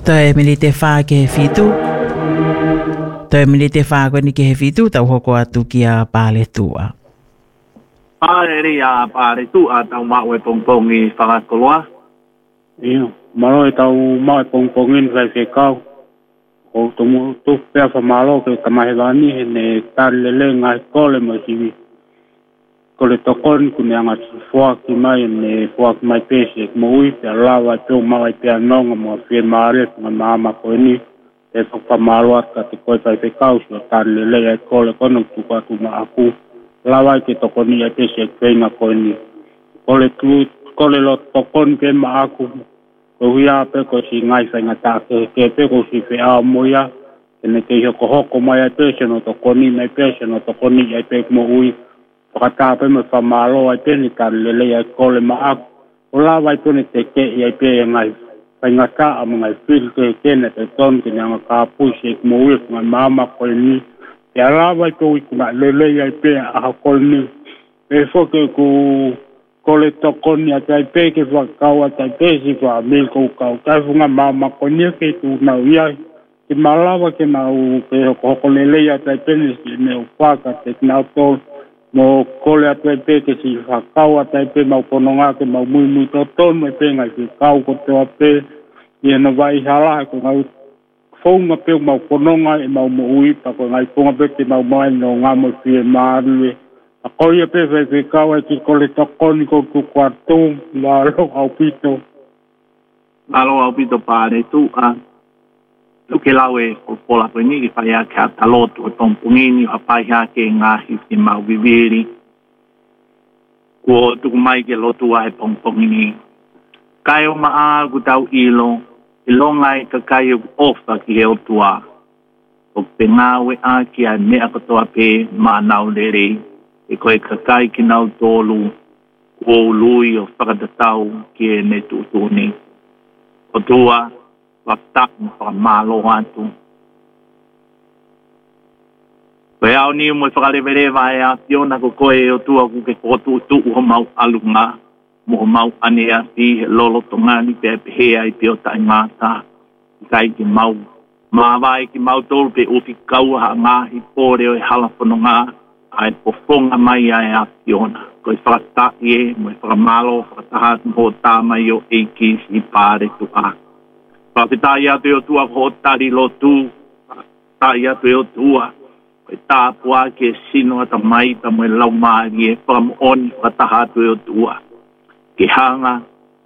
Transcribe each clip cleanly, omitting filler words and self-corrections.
Toi milite wha ke he fitu. Toi milite wha koe ni ke he fitu, tau hoko atu ki a pāle tua. Pāre a pāre tua tau maue pongpongi whakakoloa. Ia, malo e tau maue pongpongin vai whekau. O tumu tu pia whamalo ke kamahewani he ne tālele ngai kole mo siwi. Kole tokon kune anga fuaki mai ne fuaki mai pese mo ui pia lawa tau mawe pia nonga mo fie maare nga maama koe ni. E whamalo aka te koe vai whekau so tālele e kole kono tuka tuma aku. Lawa ke tokoni e pese kwenga koe ni. Kole lo tokon ke ma aku. Ko hia pe ko si ngai sai ngata ke pe ko si pe a moia ne ke hoko mai a pese no to koni mai pese no to koni ai pe mo ui pakata pe me famalo ai pe ni ka lele ai kole ma a ola vai to ne te ke ai pe ngai sai ngata a ngai fil ke ne te ton ke nga ka pu se mo ui ma mama ko ni ya la vai to ku na lele ai pe a ko ni e fo ke ku kole tokoni a tai pe ke whakau a tai pe si wha mil kou kau. Kai whunga mama konia ke tu nau iai. Ke malawa ke nau ke hoko lelei a tai pe ni si me upaka te nau tol. Mo kole a tai pe ke si whakau a tai pe mau pononga ke mau mui mui toton me pe ngai ke kau ko te a pe. Ia na vai hala ko ngau whaunga pe mau pononga e mau mo ui pa ko ngai whaunga pe ke mau mai no ngā mo fie maarue. A koia pe fe kawa ki kole tokoni ko ku kwartu la lo au pito. Malo au pito pāre tu a. Luke lawe ko pola koe ni ki whai a kia talotu o tompungini a pai hake ngahi ki mau viviri. Kua tuku mai ke lotu a he pongpongini. Kai o maa ku tau ilo. Ilongai ka kai o ofa ki he o tua. O pe ngawe a ki a mea katoa pe maa nau lerei. E koe kakai ki nau tolu o lui o whakatatau ki e ne tūtuni. O tua, waptak mo whakamalo atu. Koe au ni mo whakarewerewa e a tiona ko koe o tua ku ke kotu tu ho mau alunga. Mo mau ane a ti he lolo tongani pe hea i pio tai ngata. Kai ki mau. Mawai ki mau tolu pe ufi kauha ngahi pore o e halapononga. Ai pofonga mai ai a fiona. Koe whakataki e, mo e whakamalo, whakatahat mo tā mai o eiki si pāre tu a. Whakitai atu e o tua ko tari lo tu, whakitai atu e o tua. Koe tāpua ke sino ata mai ta mo e lau maari e whakamooni whakatahatu e o tua. Ke hanga.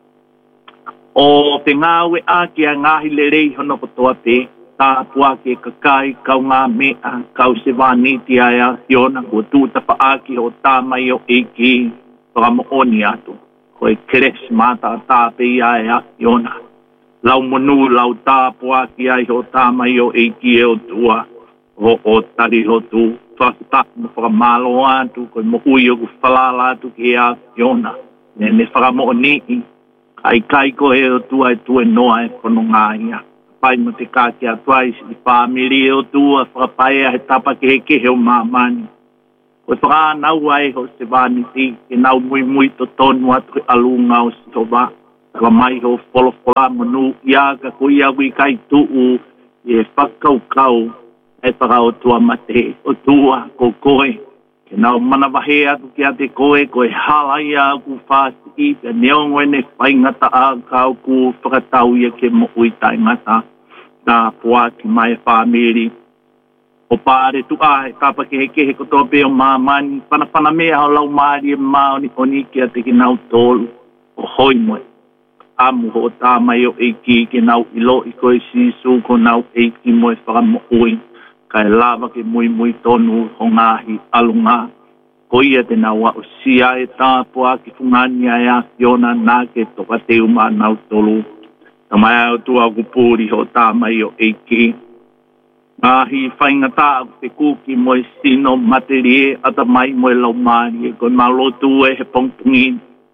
O te ngāwe a ke a ngahi le rei hono kotoa te. Tāpua ke kakai kau ngā mea, kau se wāniti ai a fiona, kua tūta paaki o tā mai o eiki, whakamooni atu. Koe keres māta tāpe ai a fiona. Lau monu, lau tāpua ki ai o tā mai o eiki e o tua, o tari o tū, whakatak mo whakamalo atu, koe mo ui o ku whalala atu ki a fiona. Ne whakamooni, kai ko e o tua e tue noa e kono ngā ia. Pai mo te kāti atuai si whamiri o tua whakapai a he tapa ke he o mamani. Koe whakanau ai ho se wāniti ke nau mui to tonu atu alunga o si toba. Taka mai ho wholofola manu ia ka kui awi kai tuu i e whakaukau e whakao tua mate o tua ko koe. Ke nau manawahe atu ki a te koe halai a ku whāsi i pe neongo e ne whaingata a kau ku whakatau ia ke mo ui tai ngata. Nā pua ki mai whamiri. O pāre tu ahe, kapa ke he kotoa pe o mamani. Pana mea hau lau maari e maoni oni ki a te ki nau tolu. O hoi moe. Amu ho tā mai o eiki ke nau ilo i koe sisu ko nau eiki moe whakamo ui. Kai lava ke mui tonu ho ngahi alunga. Ko ia te nau a o sia e tāpua ki fungani ai a fiona nā ke toka te uma nau tolu. Na mai au tua kupuri ho tā mai o eiki. Ngahi whaingata aku te kuki mo e sino materie ata mai mo e lau maari e koe maulotu e he pongpungi.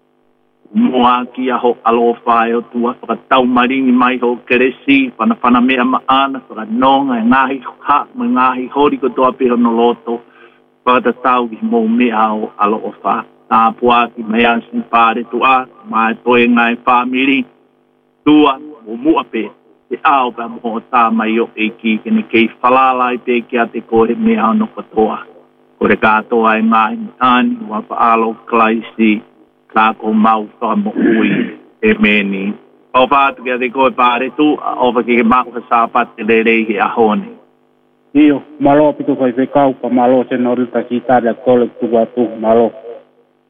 Mua ki a ho alofa e o tua whakatau maringi mai ho keresi whanawhana mea maana whakanonga e ngahi ha mo ngahi hori ko toa peho no loto. Whakatatau ki mo mea o alofa. Nā pua ki mea sin pāre tua mai toe ngai whamiri. Tua o mua pe te au pa mo ta mai o e ki ke ne kei falala I te ki a te koe mea no katoa. Kore katoa e ngahi ani wa pa alo klaisi ka ko mau wha mo ui e meni. O pātu ki a te koe pāre tu, o pa ki ke mau ka sāpate le reihi a hone. Iyo, malo pitu whai whekau pa malo se norita ki tāre a kole tu watu malo.